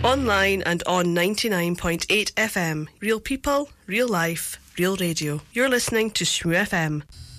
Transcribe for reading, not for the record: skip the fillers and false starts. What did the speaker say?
Online and on 99.8 FM. Real people, real life, real radio. You're listening to Shmoo FM.